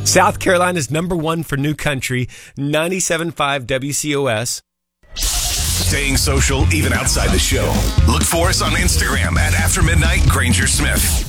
South Carolina's number one for new country, 97.5 WCOS. Staying social even outside the show. Look for us on Instagram at After Midnight Granger Smith.